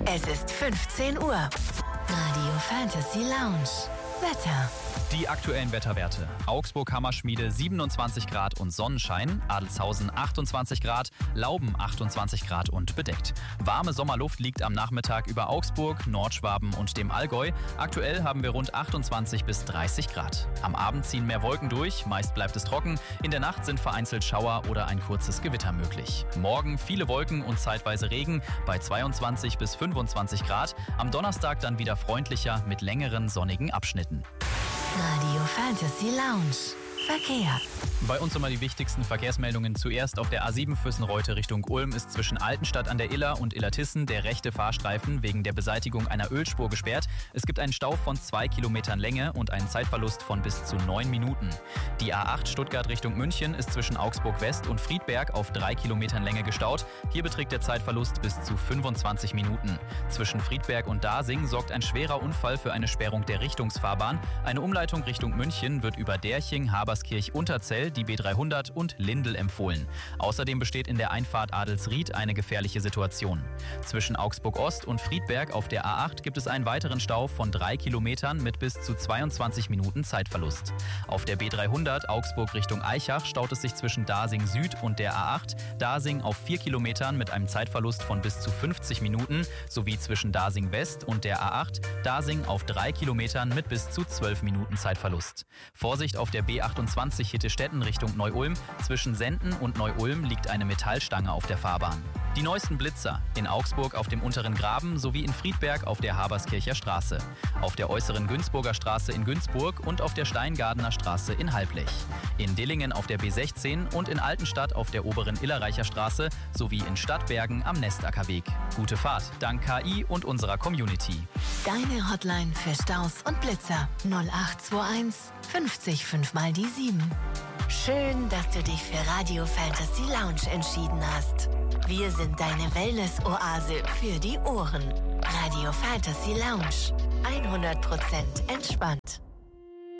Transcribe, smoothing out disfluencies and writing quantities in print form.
Es ist 15 Uhr. Radio Fantasy Lounge. Wetter. Die aktuellen Wetterwerte. Augsburg-Hammerschmiede 27 Grad und Sonnenschein, Adelzhausen 28 Grad, Lauben 28 Grad und bedeckt. Warme Sommerluft liegt am Nachmittag über Augsburg, Nordschwaben und dem Allgäu. Aktuell haben wir rund 28 bis 30 Grad. Am Abend ziehen mehr Wolken durch, meist bleibt es trocken. In der Nacht sind vereinzelt Schauer oder ein kurzes Gewitter möglich. Morgen viele Wolken und zeitweise Regen bei 22 bis 25 Grad. Am Donnerstag dann wieder freundlicher mit längeren sonnigen Abschnitten. Radio Fantasy Lounge. Verkehr. Bei uns immer die wichtigsten Verkehrsmeldungen. Zuerst auf der A7 Füssen-Reute Richtung Ulm ist zwischen Altenstadt an der Iller und Illertissen der rechte Fahrstreifen wegen der Beseitigung einer Ölspur gesperrt. Es gibt einen Stau von 2 Kilometern Länge und einen Zeitverlust von bis zu 9 Minuten. Die A8 Stuttgart Richtung München ist zwischen Augsburg West und Friedberg auf 3 Kilometern Länge gestaut. Hier beträgt der Zeitverlust bis zu 25 Minuten. Zwischen Friedberg und Dasing sorgt ein schwerer Unfall für eine Sperrung der Richtungsfahrbahn. Eine Umleitung Richtung München wird über Derching, Haberskirch-Unterzell, die B300 und Lindel empfohlen. Außerdem besteht in der Einfahrt Adelsried eine gefährliche Situation. Zwischen Augsburg-Ost und Friedberg auf der A8 gibt es einen weiteren Stau von 3 Kilometern mit bis zu 22 Minuten Zeitverlust. Auf der B300 Augsburg Richtung Aichach staut es sich zwischen Dasing Süd und der A8, Dasing auf 4 Kilometern mit einem Zeitverlust von bis zu 50 Minuten sowie zwischen Dasing West und der A8, Dasing auf 3 Kilometern mit bis zu 12 Minuten Zeitverlust. Vorsicht auf der B28 Hittestetten Richtung Neu-Ulm. Zwischen Senden und Neu-Ulm liegt eine Metallstange auf der Fahrbahn. Die neuesten Blitzer in Augsburg auf dem Unteren Graben sowie in Friedberg auf der Haberskircher Straße, auf der äußeren Günzburger Straße in Günzburg und auf der Steingardener Straße in Halblech, in Dillingen auf der B16 und in Altenstadt auf der oberen Illerreicher Straße sowie in Stadtbergen am Nestackerweg. Gute Fahrt dank KI und unserer Community. Deine Hotline für Staus und Blitzer 0821 50 5 mal die 7. Schön, dass du dich für Radio Fantasy Lounge entschieden hast. Wir sind deine Wellness-Oase für die Ohren. Radio Fantasy Lounge. 100% entspannt.